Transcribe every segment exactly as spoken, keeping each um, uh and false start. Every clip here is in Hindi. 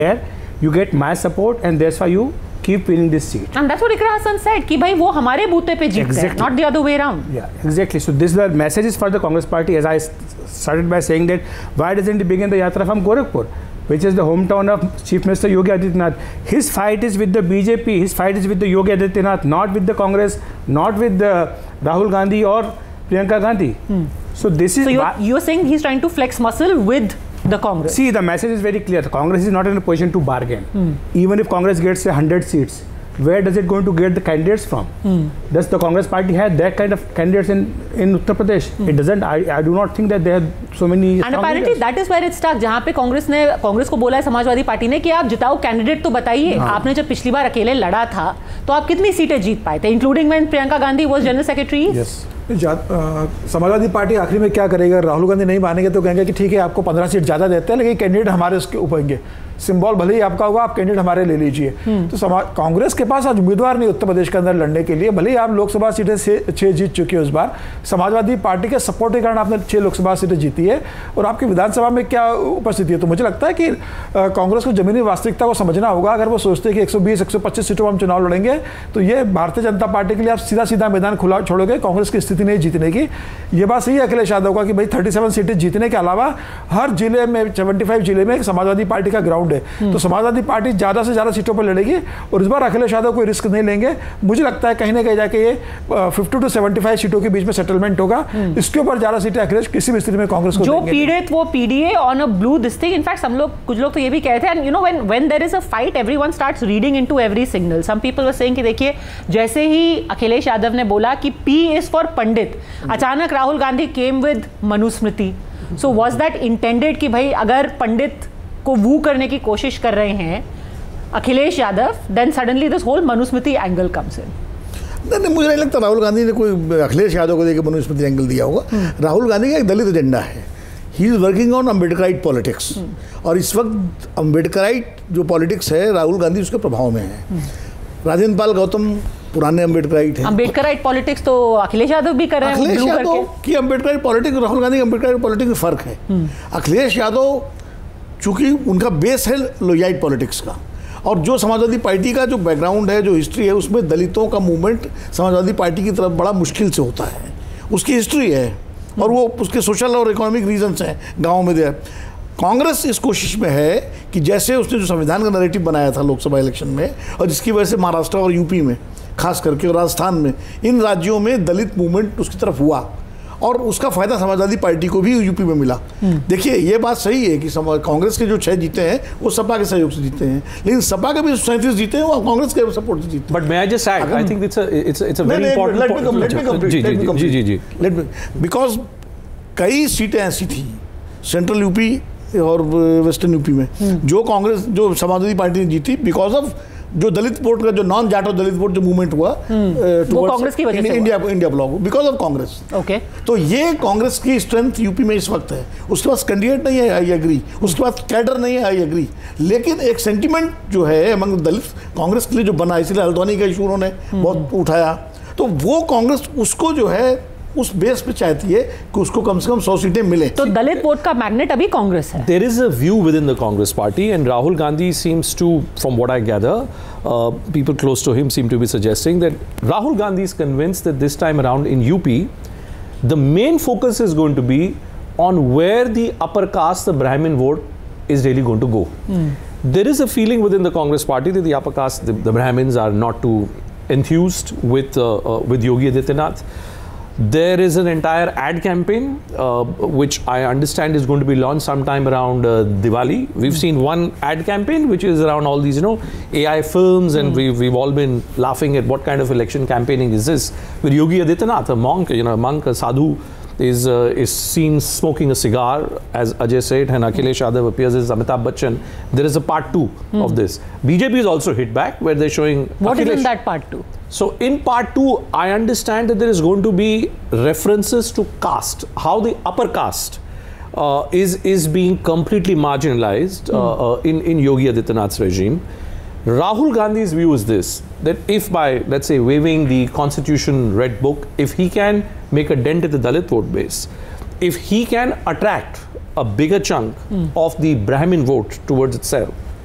there, you get my support, and that's why you keep winning this seat. And that's what Iqra Hasan said कि भाई वो हमारे बूते पे जीतते हैं, not the other way around. Yeah, exactly. So this is the messages for the Congress party. As I started by saying that, why doesn't it begin the yatra from Gorakhpur, which is the hometown of Chief Minister Yogi Adityanath? His fight is with the B J P. His fight is with the Yogi Adityanath, not with the Congress, not with the Rahul Gandhi or Priyanka Gandhi. Hmm. So this is. So you're, you're saying he's trying to flex muscle with the Congress? See, the message is very clear. The Congress is not in a position to bargain. Hmm. Even if Congress gets one hundred seats, where does it going to get the candidates from? Hmm. Does the Congress party have that kind of candidates in, in Uttar Pradesh? Hmm. It doesn't. I, I do not think that they have so many. And apparently leaders. That is where it stuck. जहाँ पे कांग्रेस ने कांग्रेस को बोला है समाजवादी पार्टी ने कि आप जिताओ कैंडिडेट तो बताइए. आपने जब पिछली बार अकेले लड़ा था तो आप कितनी सीटें जीत पाए थे, including when Priyanka Gandhi was general secretary? Yes. Samajwadi party आखिरी में क्या करेगा? राहुल गांधी नहीं मानेंगे तो कहेंगे कि ठीक है आपको पंद्रह सीट ज़्यादा देते हैं लेकिन कैंडिडेट हमारे उसके ऊपर, सिंबल भले ही आपका होगा, आप कैंडिडेट हमारे ले लीजिए. तो समाज कांग्रेस के पास आज उम्मीदवार नहीं उत्तर प्रदेश के अंदर लड़ने के लिए. भले ही आप लोकसभा सीटें छः जीत चुके हैं, उस बार समाजवादी पार्टी के सपोर्ट के कारण आपने छः लोकसभा सीटें जीती है और आपकी विधानसभा में क्या उपस्थिति है. तो मुझे लगता है कि कांग्रेस को जमीनी वास्तविकता को समझना होगा. अगर वो सोचते हैं कि एक सौ बीस एक सौ पच्चीस सीटों में हम चुनाव लड़ेंगे तो ये भारतीय जनता पार्टी के लिए आप सीधा सीधा मैदान खुला छोड़ोगे. कांग्रेस की स्थिति नहीं जीतने की. ये बात सही है अखिलेश यादव का कि भाई सैंतीस सीटें जीतने के अलावा हर जिले में पचहत्तर जिले में समाजवादी पार्टी का ग्राउंड है. तो समाजवादी पार्टी ज़्यादा से ज़्यादा सीटों पर लड़ेगी और इस बार अखिलेश यादव कोई रिस्क नहीं लेंगे. मुझे लगता है कहीं ना कहीं जाके ये पचास टू पचहत्तर सीटों के बीच में सेटलमेंट होगा. इसके ऊपर ज़्यादा सीटें अखिलेश किसी भी स्थिति में कांग्रेस को जो पीड़ित वो PDA on a blue this thing. In fact हम लोग कुछ लोग तो ये भी कहते हैं, you know when when there is a fight everyone starts reading into every signal. Some people were saying कि देखिए जैसे ही अखिलेश यादव ने बोला कि पी इज फॉर पंडित, अचानक Rahul Gandhi came with Manusmriti. So was that intended कि भाई अगर पंडित को वू करने की कोशिश कर रहे हैं Akhilesh Yadav, then suddenly this whole Manusmriti angle comes in? नहीं नहीं, मुझे नहीं लगता राहुल गांधी ने कोई अखिलेश यादव को देकर मनुस्मृति एंगल दिया होगा. राहुल गांधी का एक दलित एजेंडा है. He is working on Ambedkarite politics और इस वक्त अम्बेडकराइट जो पॉलिटिक्स है राहुल गांधी उसके प्रभाव में है. राजेंद्र पाल गौतम पुराने अम्बेडकराइट है. अम्बेडकराइट पॉलिटिक्स तो अखिलेश यादव भी कर रहे हैं. अखिलेश यादव की अम्बेडकराइट पॉलिटिक्स राहुल गांधी की अम्बेडकराइट पॉलिटिक्स में फ़र्क है. अखिलेश यादव चूँकि उनका बेस है लोहियाइट पॉलिटिक्स का और जो समाजवादी पार्टी का जो बैकग्राउंड है, जो हिस्ट्री है, उसमें दलितों का मूवमेंट समाजवादी पार्टी की तरफ बड़ा मुश्किल से होता है. उसकी हिस्ट्री है और वो उसके सोशल और इकोनॉमिक रीजंस हैं गाँव में. दे कांग्रेस इस कोशिश में है कि जैसे उसने जो संविधान का नैरेटिव बनाया था लोकसभा इलेक्शन में और जिसकी वजह से महाराष्ट्र और यूपी में खास करके और राजस्थान में इन राज्यों में दलित मूवमेंट उसकी तरफ हुआ और उसका फायदा समाजवादी पार्टी को भी यूपी में मिला. देखिए ये बात सही है कि कांग्रेस के जो छह जीते हैं वो सपा के सहयोग से जीते हैं, लेकिन सपा के भी सैंतीस जीते हैं वो कांग्रेस के सपोर्ट से जीते हैं. But may I just add, I think it's a it's it's a very important. Let me let me complete ji ji ji ji let me because कई सीटें ऐसी थी सेंट्रल यूपी और वेस्टर्न यूपी में जो कांग्रेस जो समाजवादी पार्टी ने जीती बिकॉज ऑफ जो दलित वोट का जो नॉन जाटो दलित वोट जो मूवमेंट हुआ वो कांग्रेस की वजह से India India block because of Congress. Okay, तो ये कांग्रेस की स्ट्रेंथ यूपी में इस वक्त है. उसके पास कैंडिडेट नहीं है, आई एग्री. उसके पास कैडर नहीं है, आई एग्री. लेकिन एक सेंटिमेंट जो है अमंग दलित कांग्रेस के लिए जो बना, इसलिए हल्द्वानी का इशू उन्होंने बहुत उठाया. तो वो कांग्रेस उसको जो है उस बेस पे चाहती है कि उसको कम से कम सौ सीटें मिले. तो दलित वोट का मैग्नेट अभी कांग्रेस है. There is a view within the Congress party and Rahul Gandhi seems to, from what I gather, uh, people close to him seem to be suggesting that Rahul Gandhi is convinced that this time around in U P, the main focus is going to be on where the upper caste, the Brahmin vote, is really going to go. Hmm. There is a feeling within the Congress party that the upper caste, the, the Brahmins, are not too enthused with uh, uh, with Yogi Adityanath. There is an entire ad campaign uh, which I understand is going to be launched sometime around uh, Diwali. We've mm. seen one ad campaign which is around all these, you know, A I films, and mm. we've, we've all been laughing at what kind of election campaigning is this. With Yogi Adityanath, a monk, you know, a monk, a sadhu, is uh, is seen smoking a cigar, as Ajay said, and Akhilesh Yadav appears as Amitabh Bachchan. There is a part two mm. of this. B J P is also hit back where they're showing. What Akhilesh. is in that part two? So in part two, I understand that there is going to be references to caste, how the upper caste uh, is is being completely marginalized mm. uh, uh, in in Yogi Adityanath's regime. Rahul Gandhi's view is this, that if by, let's say, waving the Constitution Red Book, if he can make a dent at the Dalit vote base, if he can attract a bigger chunk mm. of the Brahmin vote towards itself,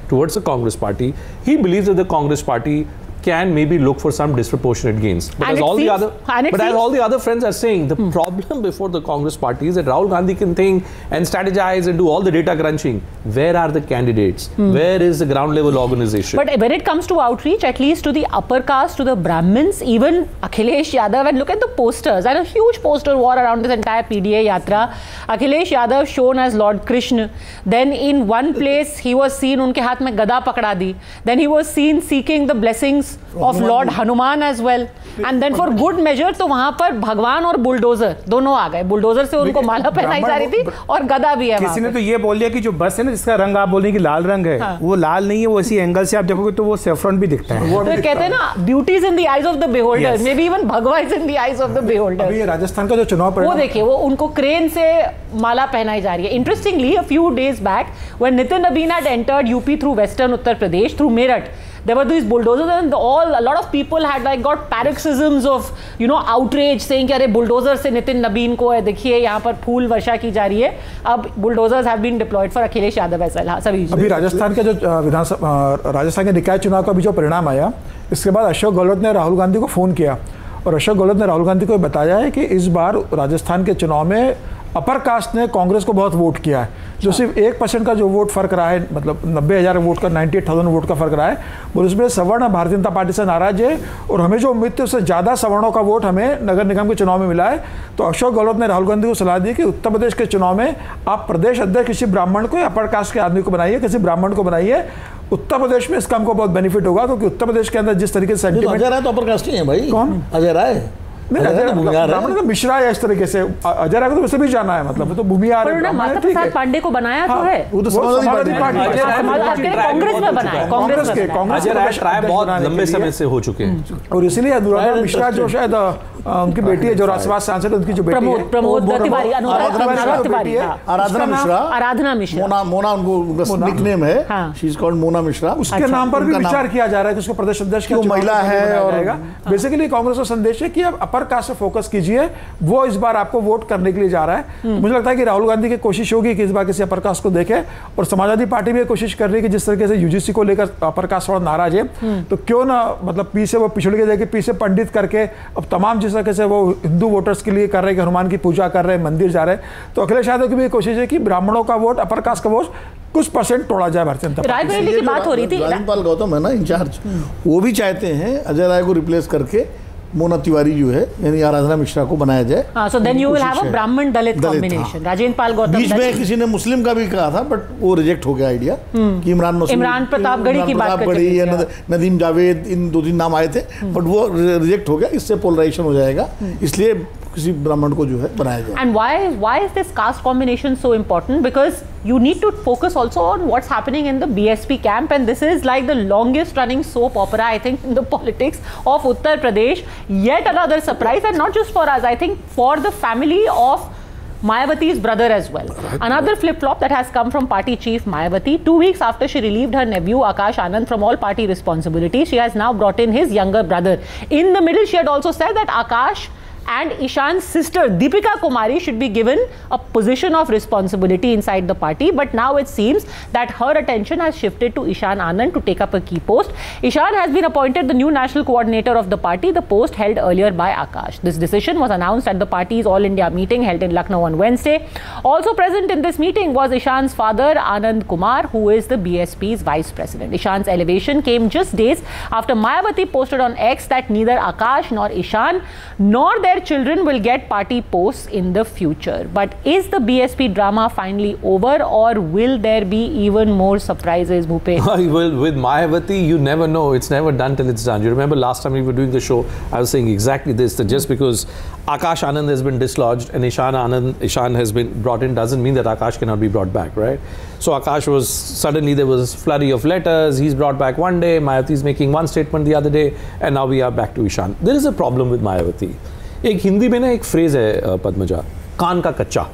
towards the Congress party. He believes that the Congress party can maybe look for some disproportionate gains. But And as it all the seems- other, and it but as seems- all the other friends are saying, the problem before the Congress party is that Rahul Gandhi can think and strategize and do all the data crunching. Where are the candidates? Where is the ground level organization? But when it comes to outreach, at least to the upper caste, to the Brahmins, even Akhilesh Yadav, and look at the posters, and a huge poster war around this entire P D A Yatra. Akhilesh Yadav shown as Lord Krishna. Then in one place he was seen, unke haath mein gada pakda di. Then he was seen seeking the blessings of Lord Hanuman as well. And then for good measure, तो वहाँ पर भगवान और बुलडोजर दोनों आ गए. बुलडोजर से उनको माला पहनाई जा रही थी और गदा भी है. किसी ने तो ये बोल दिया कि जो बस है ना जिसका रंग आप बोल रहे हैं कि लाल रंग है, हाँ. वो लाल नहीं है, वो इसी एंगल से आप देखोगे तो वो सेफ्रॉन भी दिखता है. वो तो अभी कहते हैं ना, beauty is in the eyes of the beholder. Yes. May be even भगवा is in the eyes of the beholder. अभी ये राजस्थान का जो चुनाव वो परिणाम देखिए, वो उनको क्रेन से माला पहनाई जा रही है. Interestingly, a few days back when Nitin Nabin had entered UP through western Uttar Pradesh through Meerut, there were these bulldozers and all a lot of people had like got paroxysms of you know outrage saying कि अरे बुलडोजर से नितिन नबीन को है, देखिए यहाँ पर फूल वर्षा की जा रही है. अब bulldozers have been diploid for Akhilesh Yadav as well. हाँ, सभी अभी राजस्थान के जो अ, विधानसभा अ, राजस्थान के निकाय चुनाव का भी जो परिणाम आया, इसके बाद अशोक गहलोत ने राहुल गांधी को फ़ोन किया और अशोक गहलोत ने राहुल गांधी को बताया है कि इस बार राजस्थान के चुनाव में अपर कास्ट ने कांग्रेस को बहुत वोट किया है. जो सिर्फ एक परसेंट का जो वोट फर्क रहा है, मतलब नब्बे हज़ार वोट का नाइन्टी एट थाउजेंड वोट का फर्क रहा है, और उसमें सवर्ण भारतीय जनता पार्टी से नाराज है और हमें जो उम्मीद थी उससे ज़्यादा सवर्णों का वोट हमें नगर निगम के चुनाव में मिला है. तो अशोक गहलोत ने राहुल गांधी को सलाह दी कि उत्तर प्रदेश के चुनाव में आप प्रदेश अध्यक्ष किसी ब्राह्मण को या अपर कास्ट के आदमी को बनाइए, किसी ब्राह्मण को बनाइए. उत्तर प्रदेश में इसका हमको बहुत बेनिफिट होगा, क्योंकि उत्तर प्रदेश के अंदर जिस तरीके से नहीं तो अजय राय तो अपर कास्ट ही है भाई. कौन? अजय राय. नहीं, अजय अजय राय तो भूमिहार है. ब्राह्मण का मिश्रा है इस तरीके से. अजय राय को तो वैसे भी जाना है, मतलब वो तो भूमिहार है, पर ब्राह्मण है, माता ठीक प्रसाद है. पांडे को बनाया तो हाँ, है. वो तो वो समाजवादी समाजवादी पार्टी पार्टी है. है. समाज आपके कांग्रेस में बनाया, कांग्रेस के में बनाया. कांग्रेस अजय राय ट्राई बहुत बनाने के लंबे लिए. समय से हो चुके हैं. और इसीलिए अनुराधा मिश्रा जो शायद अ, उनकी बेटी है, जो राज्यसभा सांसद है, उनकी जो बेटी प्रमोद है, प्रमोद वो- तिवारी, अनुराग आराधना मिश्रा अनुराग की तिवारी. बेटी है. हाँ. आराधना उसका नाम- मिश्रा. आराधना मिश्रा. मोना मोना उनको उनका निकनेम है. हाँ. She is called Mona Mishra. उसके अच्छा, नाम पर भी उनका नाम- विचार किया जा रहा है कि उसको प्रदेश अध्यक्ष वो महिला है और- बेसिकली कांग्रेस का संदेश है कि आप अपर कास्ट से फोकस कीजिए, वो इस बार आपको वोट करने के लिए जा रहा है. मुझे लगता है कि राहुल गांधी की कोशिश होगी कि इस बार किसी अपर कास्ट को देखे, और समाजवादी पार्टी भी कोशिश कर रही है कि जिस तरीके से यूजीसी को लेकर अपर कास्ट थोड़ा नाराज है, तो क्यों ना मतलब पी से वो पिछड़ के जाके पी से पंडित करके अब तमाम जिस तरीके से वो हिंदू वोटर्स के लिए कर रहे हैं कि हनुमान की पूजा कर रहे हैं, मंदिर जा रहे हैं, तो अखिलेश यादव की भी कोशिश है कि ब्राह्मणों का वोट, अपर कास्ट का वोट कुछ परसेंट तोड़ा जाए भारतीय जनता पार्टी से. रायबरेली की बात हो रही थी. राजपाल गौतम है ना इंचार्ज, वो भी चाहते हैं अजय राय को रिप्लेस करके मोना तिवारी जो है यानी आराधना मिश्रा को बनाया जाए. हाँ, so then you will have a ब्राह्मण दलित दलित, combination. हाँ. राजेंद्र पाल गौतम बीच में दलित. किसी ने मुस्लिम का भी कहा था, बट वो रिजेक्ट हो गया आइडिया कि इमरान मसूद, इमरान प्रतापगढ़ी की बात करते प्रतापगढ़ी थे. या नद- नदीम जावेद, इन दो तीन नाम आए थे, बट वो रिजेक्ट हो गया. इससे पोलराइजेशन हो जाएगा, इसलिए किसी ब्राह्मण को जो है बनाया जाए. And why why is this caste combination so important? Because you need to focus also on what's happening in the B S P camp, and this is like the longest running soap opera, I think, in the politics of Uttar Pradesh. Yet another surprise, and not just for us, I think for the family of Mayawati's brother as well. Another flip-flop that has come from party chief Mayawati. Two weeks after she relieved her nephew Akash Anand from all party responsibilities, she has now brought in his younger brother. In the middle, she had also said that Akash and Ishan's sister Deepika Kumari should be given a position of responsibility inside the party, but now it seems that her attention has shifted to Ishan Anand to take up a key post. Ishan has been appointed the new national coordinator of the party, the post held earlier by Akash. This decision was announced at the party's All India meeting held in Lucknow on Wednesday. Also present in this meeting was Ishan's father Anand Kumar, who is the B S P's vice president. Ishan's elevation came just days after Mayawati posted on X that neither Akash nor Ishan nor their children will get party posts in the future. But is the B S P drama finally over, or will there be even more surprises, Bhupe? Well, with Mayawati, you never know. It's never done till it's done. You remember last time we were doing the show, I was saying exactly this, that just because Akash Anand has been dislodged and Ishan Anand, Ishan has been brought in, doesn't mean that Akash cannot be brought back, right? So Akash was, suddenly there was a flurry of letters, he's brought back one day, Mayawati is making one statement the other day, and now we are back to Ishan. There is a problem with Mayawati. एक हिंदी में ना एक फ्रेज है पद्मजा, कान का कच्चा.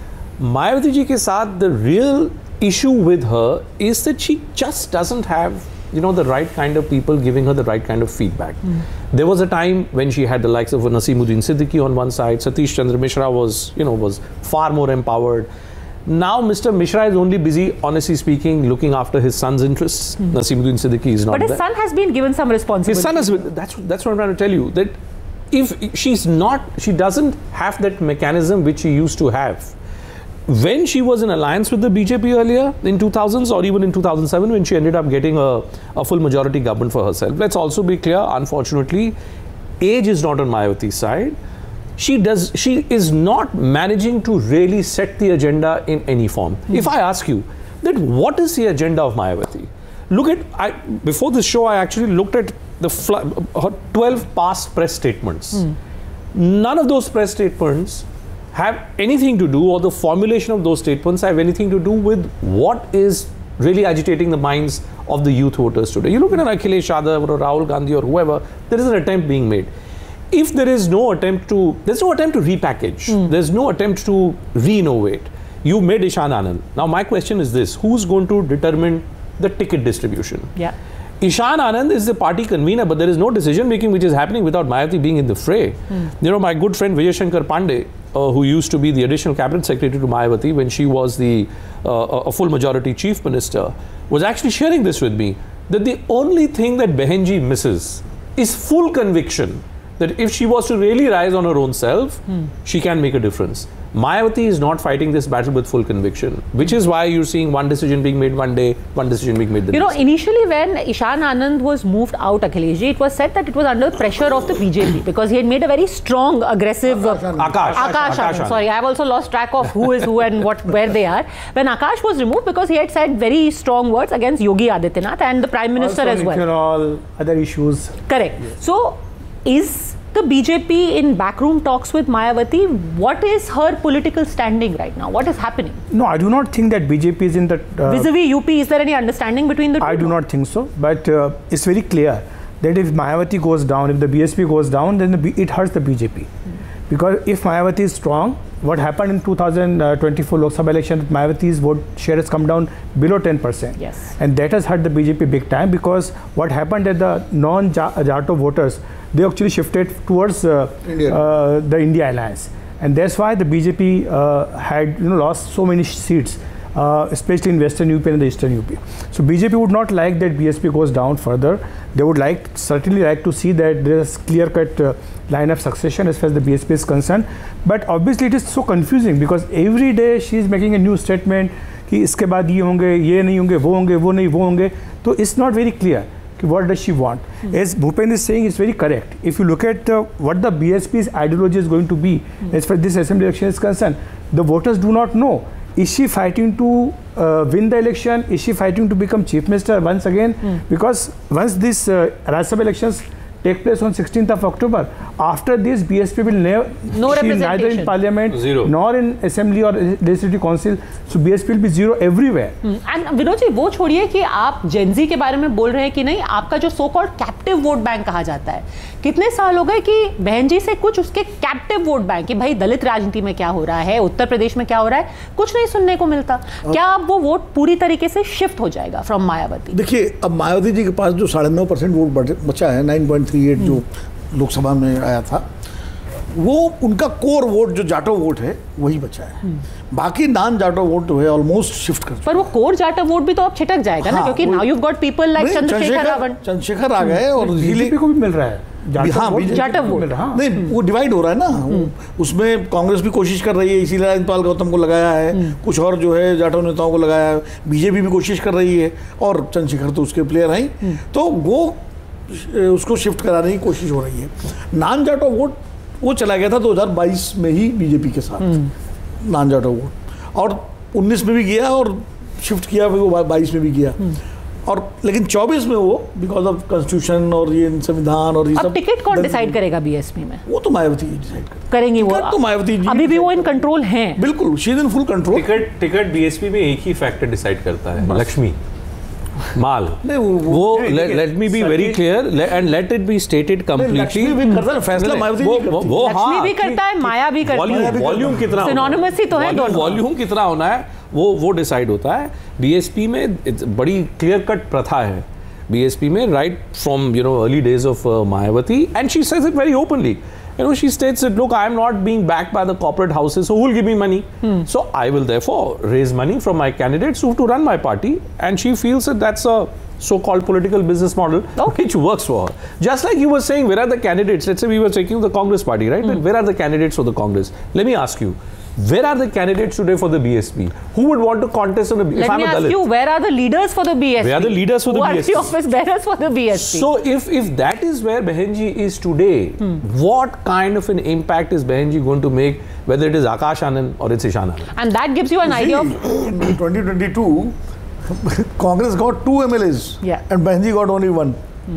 मायावती जी के साथ the real issue with her is that she just doesn't have, you know, the right kind of people giving her the right kind of feedback. Mm. There was a time when she had the likes of Naseemuddin Siddiqui on one side, Satish Chandra Mishra was, you know, was far more empowered. Now, Mister Mishra is only busy, honestly speaking, looking after his son's interests. Mm. Naseemuddin Siddiqui is not But his there. son has been given some responsibility. His son has been, that's, that's what I'm trying to tell you. That if she's not, she doesn't have that mechanism which she used to have. When she was in alliance with the B J P earlier in two thousands or even in two thousand seven when she ended up getting a, a full majority government for herself. Let's also be clear, unfortunately, age is not on Mayawati's side. She does. She is not managing to really set the agenda in any form. Mm. If I ask you that what is the agenda of Mayawati? Look at, I, before this show I actually looked at the her twelve past press statements. Mm. None of those press statements have anything to do, or the formulation of those statements have anything to do with what is really agitating the minds of the youth voters today. You look at an Akhilesh Yadav or Rahul Gandhi or whoever, there is an attempt being made. If there is no attempt to, there's no attempt to repackage, mm. there's no attempt to re-innovate. You made Ishan Anand. Now my question is this, who's going to determine the ticket distribution? Yeah. Ishan Anand is the party convener, but there is no decision making which is happening without Mayawati being in the fray. Mm. You know, my good friend Vijay Shankar Pandey, uh, who used to be the additional cabinet secretary to Mayawati when she was the uh, a full majority chief minister, was actually sharing this with me, that the only thing that Behenji misses is full conviction that if she was to really rise on her own self, hmm. she can make a difference. Mayawati is not fighting this battle with full conviction, which is why you're seeing one decision being made one day, one decision being made the You next. know, initially when Ishan Anand was moved out, Akhileshji, it was said that it was under pressure of the B J P because he had made a very strong, aggressive... Akash. Akash, Akash, Akash Anand. Sorry, I have also lost track of who is who and what where they are. When Akash was removed because he had said very strong words against Yogi Adityanath and the Prime Minister also as well. All other issues. Correct. Yes. So, is the B J P in backroom talks with Mayawati? What is her political standing right now? What is happening? No, I do not think that B J P is in the... Uh, Vis-a-vis U P, is there any understanding between the two? I do not think so. But uh, it's very clear that if Mayawati goes down, if the B S P goes down, then the B it hurts the B J P. Mm. Because if Mayawati is strong, what happened in two thousand twenty-four Lok Sabha election, Mayawati's vote share has come down below ten percent. Yes. And that has hurt the B J P big time, because what happened that the non-Jato voters, they actually shifted towards uh, India. Uh, the India alliance. And that's why the B J P uh, had you know, lost so many seats, uh, especially in Western U P and the Eastern U P. So B J P would not like that B S P goes down further. They would like, certainly like to see that there is clear-cut uh, line of succession as far as the B S P is concerned. But obviously it is so confusing, because every day she is making a new statement कि इसके बाद ये होंगे, ये नहीं होंगे, वो होंगे, वो नहीं, वो होंगे. So it's not very clear what does she want. Mm. As Bhupen is saying, it's very correct. If you look at uh, what the B S P's ideology is going to be mm. as far as this assembly election is concerned, the voters do not know. Is she fighting to uh, win the election? Is she fighting to become chief minister once again? Mm. Because once these uh, Rajya Sabha elections take place on sixteenth of October, after this B S P will never, no she neither in parliament zero. nor in assembly or legislative council, so B S P will be zero everywhere. And Vinod ji, वो छोड़िए कि आप जेनजी के बारे में बोल रहे हैं कि नहीं, आपका जो so called captive vote bank कहा जाता है, कितने साल हो गए कि बहन जी से कुछ उसके कैप्टिव वोट बैंक कि भाई दलित राजनीति में क्या हो रहा है, उत्तर प्रदेश में क्या हो रहा है, कुछ नहीं सुनने को मिलता. क्या अब वो वोट पूरी तरीके से शिफ्ट हो जाएगा फ्रॉम मायावती? देखिए, अब मायावती जी के पास जो साढ़े नौ परसेंट वोट बचा है, नाइन पॉइंट थ्री एट जो लोकसभा में आया था, वो उनका कोर वोट जो जाटो वोट है वही बचा है. बाकी नॉन जाटो वोट जो है ऑलमोस्ट शिफ्ट कर. पर वो कोर जाटो वोट भी तो अब छिटक जाएगा. हाँ, ना, क्योंकि now you got people like Chandrashekhar Ravan. Chandrashekhar आ गए और बीजेपी को भी मिल रहा है. हाँ, जाटव वोट. नहीं, वो डिवाइड हो रहा है ना. उसमें कांग्रेस भी कोशिश कर रही है, इसीलिए राजपाल गौतम को लगाया है, कुछ और जो है जाटव नेताओं को लगाया है. बीजेपी भी कोशिश कर रही है और चंद्रशेखर तो उसके प्लेयर हैं, तो वो उसको शिफ्ट कराने की कोशिश हो रही है. नॉन जाटो वोट वो चला गया था दो हज़ार बाईस में ही बीजेपी के साथ, नॉन जाटो वोट, और उन्नीस में भी गया और शिफ्ट किया, वो बाईस में भी गया. और लेकिन चौबीस में वो बिकॉज ऑफ कॉन्स्टिट्यूशन और ये संविधान और ये सब. अब टिकट कौन डिसाइड करेगा बीएसपी में? वो तो मायावती जी डिसाइड करेंगी. वो तो मायावती जी अभी भी वो इन कंट्रोल हैं. बिल्कुल, she is in full control. Ticket ticket BSP में एक ही फैक्टर डिसाइड करता है, लक्ष्मी माल. नहीं, वो, वो let me be very clear and let it be stated completely. फैसला मायावती वो वो लक्ष्मी भी करता है, माया भी करती है. वॉल्यूम कितना, सिनोनिमस ही तो है दोनों. वॉल्यूम कितना होना है वो वो डिसाइड होता है. बीएसपी में बड़ी क्लियर कट प्रथा है बीएसपी में, right from you know early days of Mayawati, and she says it very openly. you know, she states that, look, I am not being backed by the corporate houses, so who will give me money? Hmm. So I will therefore raise money from my candidates who to run my party, and she feels that that's a so-called political business model okay. which works for her. Just like you were saying, where are the candidates? Let's say we were taking the Congress party, right? Hmm. Where are the candidates for the Congress? Let me ask you, where are the candidates today for the B S P? Who would want to contest on the B S P? Let if me I'm ask a you, where are the leaders for the B S P? Where are the leaders for Who the B S P? Who are the office bearers for the B S P? So if, if that is where Behenji is today, hmm. what kind of an impact is Behenji going to make, whether it is Akash Anand or it's Ishan Anand? And that gives you an See, idea of... in twenty twenty-two, Congress got two M L As yeah. and Behenji got only one.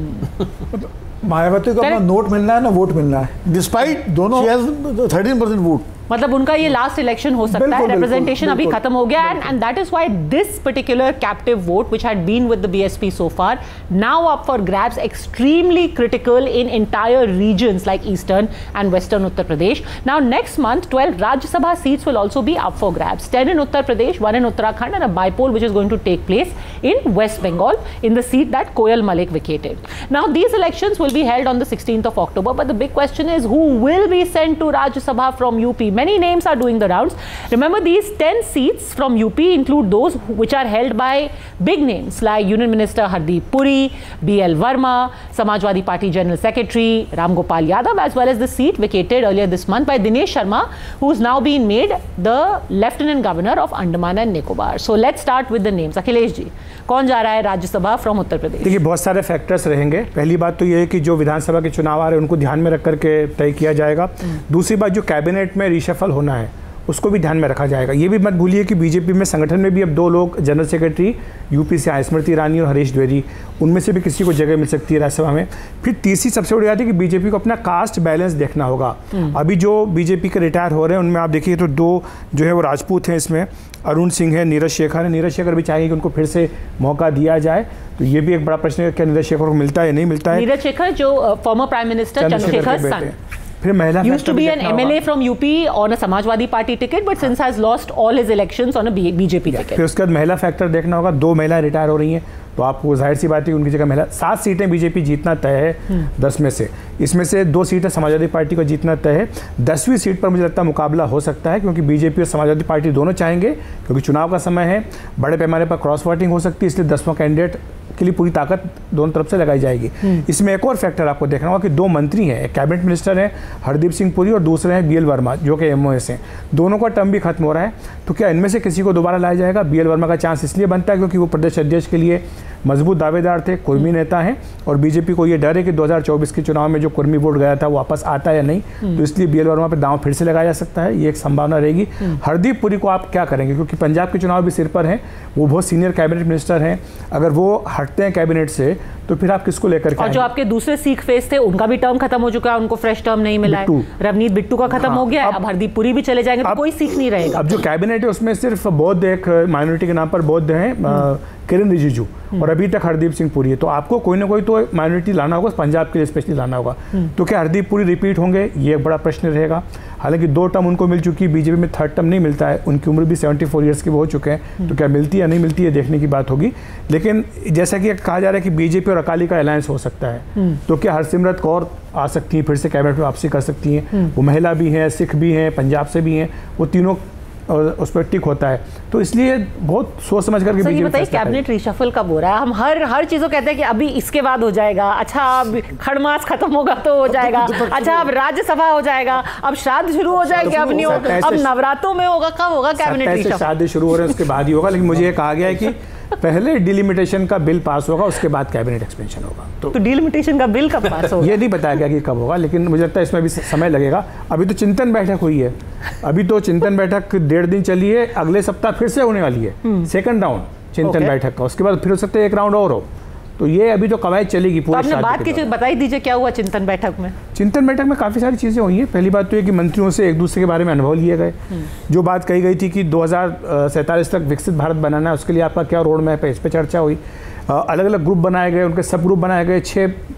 Hmm. Mayawati को अपना नोट मिलना है ना वोट मिलना है, डिस्पाइट दोनों थर्टीन परसेंट वोट. मतलब उनका ये लास्ट इलेक्शन हो सकता है, रिप्रेजेंटेशन अभी खत्म हो गया, and and that is why this particular captive vote which had been with the BSP so far now up for grabs, extremely critical in entire regions like eastern and western Uttar Pradesh. Now next month twelve Rajya Sabha seats will also be up for grabs, ten in Uttar Pradesh, one in Uttarakhand, and a bipole which is going to take place in waste Bengal in the seat that coil Malik vacated. Now these elections will be held on the sixteenth of October, but the big question is who will be sent to Rajya Sabha from U P. Many names are doing the rounds. Remember, these ten seats from U P include those which are held by big names like Union Minister Hardeep Puri, B L Verma, Samajwadi Party General Secretary Ram Gopal Yadav, as well as the seat vacated earlier this month by Dinesh Sharma, who is now being made the Lieutenant Governor of Andaman and Nicobar. So let's start with the names. Akhilesh ji, कौन जा रहा है राज्यसभा फ्रॉम उत्तर प्रदेश? देखिए, बहुत सारे फैक्टर्स रहेंगे. पहली बात तो ये है कि जो विधानसभा के चुनाव आ रहे हैं उनको ध्यान में रख करके तय किया जाएगा. दूसरी बात, जो कैबिनेट में रिशफल होना है उसको भी ध्यान में रखा जाएगा. ये भी मत भूलिए कि बीजेपी में संगठन में भी अब दो लोग जनरल सेक्रेटरी यूपी से आए, स्मृति ईरानी और हरीश द्विवेदी, उनमें से भी किसी को जगह मिल सकती है राज्यसभा में. फिर तीसरी सबसे बड़ी बात है कि बीजेपी को अपना कास्ट बैलेंस देखना होगा. अभी जो बीजेपी के रिटायर हो रहे हैं उनमें आप देखिए तो दो जो है वो राजपूत हैं, इसमें अरुण सिंह है, नीरज शेखर है. नीरज शेखर भी चाहेंगे कि उनको फिर से मौका दिया जाए, तो ये भी एक बड़ा प्रश्न है क्या नीरज शेखर को मिलता है या नहीं मिलता है. नीरज शेखर जो फॉर्मर प्राइम मिनिस्टर चंद्रशेखर सन, फिर महिला used to be an M L A from U P on a Samajwadi Party ticket, but since has lost all his elections on a B J P ticket. फिर उसके बाद महिला फैक्टर देखना होगा. दो महिलाएं रिटायर हो रही हैं, तो आपको जाहिर सी बात है उनकी जगह महिला. सात सीटें बीजेपी जीतना तय है दस में से, इसमें से दो सीटें समाजवादी पार्टी को जीतना तय है. दसवीं सीट पर मुझे लगता है मुकाबला हो सकता है, क्योंकि बीजेपी और समाजवादी पार्टी दोनों चाहेंगे, क्योंकि चुनाव का समय है, बड़े पैमाने पर क्रॉस वोटिंग हो सकती है, इसलिए दसवां कैंडिडेट के लिए पूरी ताकत दोनों तरफ से लगाई जाएगी. इसमें एक और फैक्टर आपको देखना होगा कि दो मंत्री हैं, एक कैबिनेट मिनिस्टर हैं हरदीप सिंह पुरी और दूसरे हैं बी एल वर्मा जो कि एम ओ एस हैं. दोनों का टर्म भी खत्म हो रहा है, तो क्या इनमें से किसी को दोबारा लाया जाएगा? बी एल वर्मा का चांस इसलिए बनता है क्योंकि वो प्रदेश अध्यक्ष के लिए मजबूत दावेदार थे, कुर्मी नेता हैं, और बीजेपी को ये डर है कि दो हज़ार चौबीस के चुनाव में जो कुर्मी वोट गया था वो वापस आता है या नहीं, तो इसलिए बी एल वर्मा पर दांव फिर से लगाया जा सकता है. ये एक संभावना रहेगी. हरदीप पुरी को आप क्या करेंगे, क्योंकि पंजाब के चुनाव भी सिर पर हैं, वो बहुत सीनियर कैबिनेट मिनिस्टर हैं. अगर वो हटते हैं कैबिनेट से तो फिर आप किसको लेकर के? और जो आपके दूसरे सिख फेस थे उनका भी टर्म खत्म हो चुका है, उनको फ्रेश टर्म नहीं मिला है. रवनीत बिट्टू का खत्म हो गया है, अब हरदीप पुरी भी चले जाएंगे, तो कोई सीख नहीं रहेगा. अब जो कैबिनेट है उसमें सिर्फ बौद्ध, एक माइनॉरिटी के नाम पर बौद्ध हैं, किरण रिजिजू, और अभी तक हरदीप सिंह पुरी है. तो आपको कोई ना कोई तो माइनॉरिटी लाना होगा, पंजाब के लिए स्पेशली लाना होगा. तो क्या हरदीप पुरी रिपीट होंगे, ये एक बड़ा प्रश्न रहेगा. हालांकि दो टर्म उनको मिल चुकी है, बीजेपी में थर्ड टर्म नहीं मिलता है, उनकी उम्र भी चौहत्तर इयर्स की हो चुके हैं, तो क्या मिलती है या नहीं मिलती है देखने की बात होगी. लेकिन जैसा कि कहा जा रहा है कि बीजेपी और अकाली का अलायंस हो सकता है, तो क्या हरसिमरत कौर आ सकती हैं, फिर से कैबिनेट में वापसी कर सकती हैं? वो महिला भी हैं, सिख भी हैं, पंजाब से भी हैं, वो तीनों उस पर टिक होता है. तो इसलिए बहुत सोच समझ करके बीजेपी बताइए कैबिनेट रिशफल कब हो रहा है? हम हर हर चीज़ों कहते हैं कि अभी इसके बाद हो जाएगा, अच्छा अब खड़मास खत्म होगा तो हो जाएगा, अच्छा अब राज्यसभा हो जाएगा, अब श्राद्ध शुरू हो जाएगा, अब नहीं होगा, अब नवरात्रों में होगा, कब होगा कैबिनेट रिशफल? शादी शुरू हो रहे हैं उसके बाद ही होगा. लेकिन मुझे ये कहा गया है कि पहले डिलिमिटेशन का बिल पास होगा, उसके बाद कैबिनेट एक्सपेंशन होगा. तो, तो डिलिमिटेशन का बिल कब पास होगा? ये नहीं बताया गया कि कब होगा, लेकिन मुझे लगता है इसमें भी समय लगेगा. अभी तो चिंतन बैठक हुई है, अभी तो चिंतन बैठक डेढ़ दिन चली है, अगले सप्ताह फिर से होने वाली है सेकंड राउंड चिंतन बैठक का, उसके बाद फिर हो सकता है एक राउंड और हो. तो ये अभी तो कवायद चलेगी पूरी. तो आपने बात की, बताई दीजिए क्या हुआ चिंतन बैठक में? चिंतन बैठक में काफ़ी सारी चीज़ें हुई हैं. पहली बात तो ये कि मंत्रियों से एक दूसरे के बारे में अनुभव लिए गए. जो बात कही गई थी कि दो हज़ार सैंतालीस तक विकसित भारत बनाना है, उसके लिए आपका क्या रोड मैप है, इस पर चर्चा हुई. अलग अलग ग्रुप बनाए गए, उनके सब ग्रुप बनाए गए, छः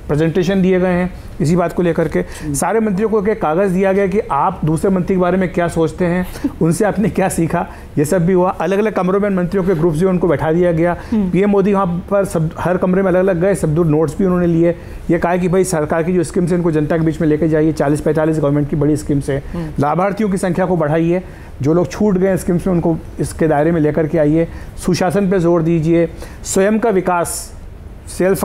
प्रेजेंटेशन दिए गए हैं इसी बात को लेकर के। सारे मंत्रियों को एक कागज़ दिया गया कि आप दूसरे मंत्री के बारे में क्या सोचते हैं, उनसे आपने क्या सीखा, ये सब भी हुआ। अलग अलग कमरों में मंत्रियों के ग्रुप्स जो उनको बैठा दिया गया। पीएम मोदी वहाँ पर सब हर कमरे में अलग अलग गए, सब दूर नोट्स भी उन्होंने लिए। ये कहा कि भाई सरकार की जो स्कीम्स है इनको जनता के बीच में लेके जाइए। चालीस पैंतालीस गवर्नमेंट की बड़ी स्कीम्स है, लाभार्थियों की संख्या को बढ़ाइए, जो लोग छूट गए स्कीम्स में उनको इसके दायरे में लेकर के आइए, सुशासन पे जोर दीजिए, स्वयं का विकास, सेल्फ